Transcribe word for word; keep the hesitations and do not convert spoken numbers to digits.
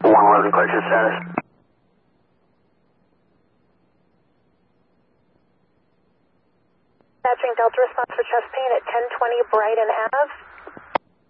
one eleven, clear to status. Dispatching Delta response for chest pain at ten twenty Brighton Avenue.